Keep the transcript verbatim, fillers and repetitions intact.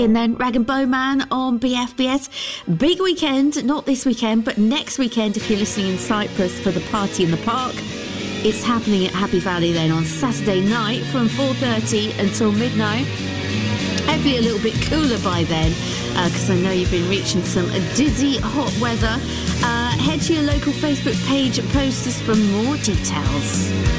And then Rag and Bowman on B F B S. Big weekend, not this weekend, but next weekend if you're listening in Cyprus for the party in the park. It's happening at Happy Valley then on Saturday night from four thirty until midnight. Hopefully a little bit cooler by then, because uh, I know you've been reaching some dizzy hot weather. Uh, head to your local Facebook page and posters for more details.